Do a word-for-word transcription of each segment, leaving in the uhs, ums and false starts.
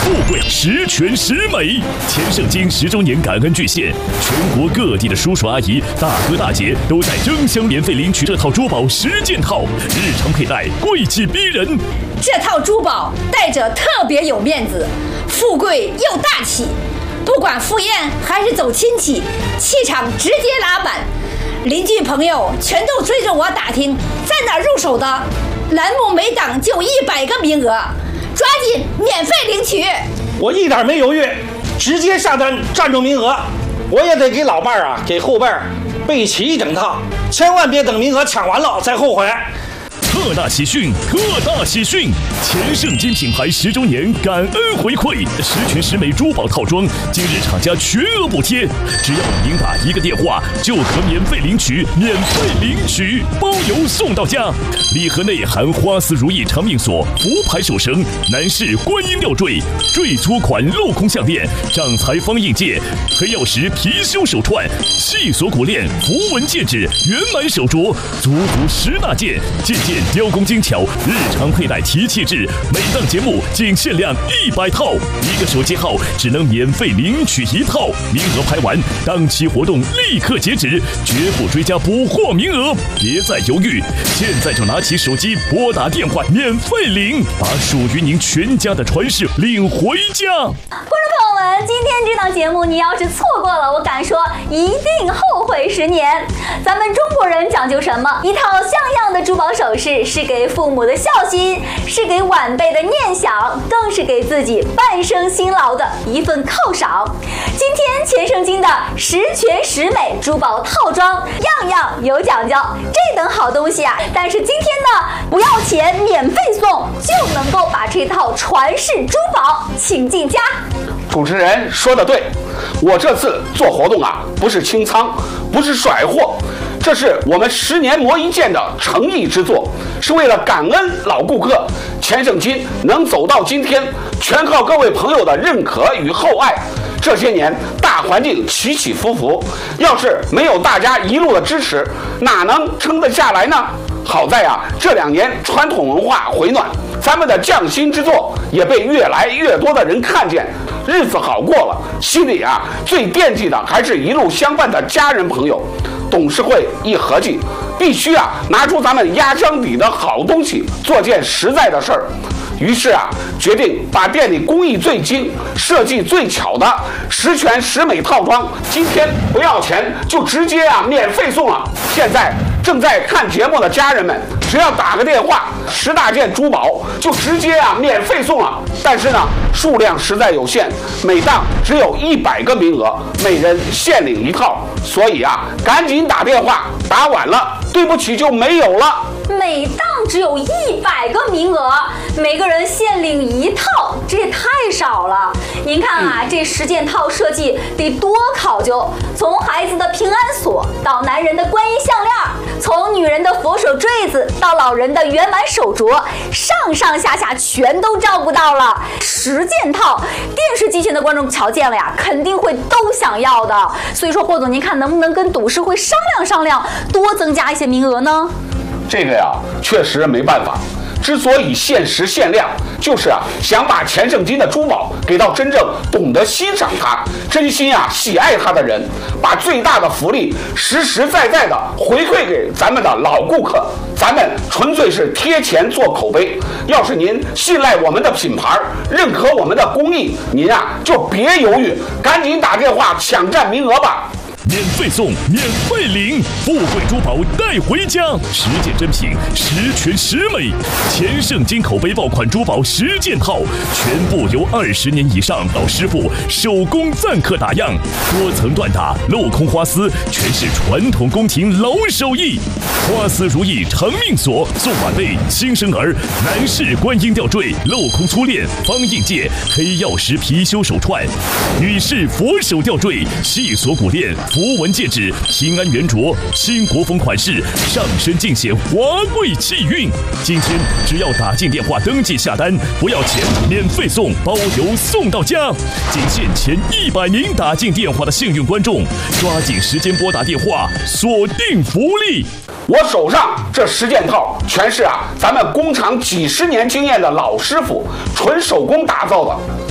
富贵十全十美。千圣经十周年感恩巨献，全国各地的叔叔阿姨、大哥大姐都在争相免费领取这套珠宝十件套，日常佩戴贵气逼人。 这套珠宝戴着特别有面子，富贵又大气。不管赴宴还是走亲戚，气场直接拉满。邻居朋友全都追着我打听在哪入手的，栏目每档就一百个名额，抓紧免费领取。 我一点没犹豫，直接下单占住名额。我也得给老伴儿啊，给后辈儿备齐一整套，千万别等名额抢完了再后悔。 特大喜讯！特大喜讯！千圣经品牌十周年感恩回馈，十全十美珠宝套装，今日厂家全额补贴，只要您打一个电话就可免费领取，免费领取，包邮送到家。礼盒内含花丝如意长命锁、福牌手绳、男士观音吊坠、坠珠款镂空项链、掌财方印戒、黑曜石貔貅手串、细锁骨链、符文戒指、圆满手镯，足足十大件，件件雕工精巧，日常佩戴提气质。每档节目仅限量一百套，一个手机号只能免费领取一套，名额拍完，当期活动立刻截止，绝不追加补货名额。别再犹豫，现在就拿起手机拨打电话免费领，把属于您全家的传世领回家。 观众朋友们，今天这档节目你要是错过了，我敢说一定后悔十年。咱们中国人讲究什么？一套像样的珠宝首饰是给父母的孝心，是给晚辈的念想，更是给自己半生辛劳的一份犒赏。今天千圣经的十全十美珠宝套装，样样有讲究，这等好东西啊！但是今天呢，不要钱免费送，就能够把这套传世珠宝请进家。 主持人说的对，我这次做活动啊，不是清仓，不是甩货，这是我们十年磨一剑的诚意之作，是为了感恩老顾客。千圣经能走到今天，全靠各位朋友的认可与厚爱。这些年大环境起起伏伏，要是没有大家一路的支持，哪能撑得下来呢？好在啊，这两年传统文化回暖，咱们的匠心之作也被越来越多的人看见，日子好过了。心里啊，最惦记的还是一路相伴的家人朋友。董事会一合计，必须啊拿出咱们压箱底的好东西，做件实在的事儿。于是啊，决定把店里工艺最精、设计最巧的十全十美套装，今天不要钱，就直接啊免费送了。现在正在看节目的家人们，只要打个电话，十大件珠宝就直接啊免费送了。但是呢，数量实在有限，每档只有一百个名额，每人限领一套。所以啊，赶紧打电话，打晚了，对不起就没有了。 每档只有一百个名额，每个人限领一套，这也太少了。您看啊，嗯、这十件套设计得多考究，从孩子的平安锁到男人的观音项链，从女人的佛手坠子到老人的圆满手镯，上上下下全都照顾到了。十件套，电视机前的观众瞧见了呀，肯定会都想要的。所以说，霍总，您看能不能跟董事会商量商量，多增加一些名额呢？ 这个呀，确实没办法。之所以限时限量，就是啊，想把千圣经的珠宝给到真正懂得欣赏它、真心啊喜爱它的人，把最大的福利实实在在的回馈给咱们的老顾客。咱们纯粹是贴钱做口碑。要是您信赖我们的品牌，认可我们的工艺，您啊就别犹豫，赶紧打电话抢占名额吧。 免费送，免费领，富贵珠宝带回家，十件珍品，十全十美。千圣经口碑爆款珠宝十件套，全部由二十年以上老师傅手工赞刻打样，多层缎打、镂空花丝，全是传统宫廷老手艺。花丝如意长命锁，送晚辈、新生儿；男士观音吊坠、镂空粗链、方印戒、黑曜石貔貅手串；女士佛手吊坠、细锁骨链、符文戒指、平安圆镯，新国风款式，上身尽显华贵气韵。今天只要打进电话登记下单，不要钱，免费送，包邮送到家。仅限前一百名打进电话的幸运观众，抓紧时间拨打电话，锁定福利。 我手上这十件套全是啊咱们工厂几十年经验的老师傅纯手工打造的。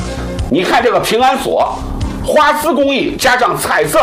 你看这个平安锁，花丝工艺加上彩色